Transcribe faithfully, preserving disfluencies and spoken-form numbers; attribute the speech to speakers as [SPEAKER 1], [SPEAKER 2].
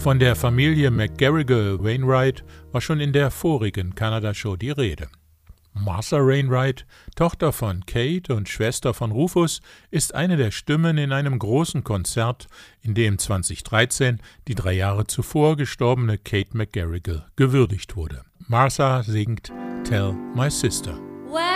[SPEAKER 1] Von der Familie McGarrigle Wainwright war schon in der vorigen Kanada-Show die Rede. Martha Wainwright, Tochter von Kate und Schwester von Rufus, ist eine der Stimmen in einem großen Konzert, in dem zweitausenddreizehn die drei Jahre zuvor gestorbene Kate McGarrigle gewürdigt wurde. Martha singt Tell My Sister.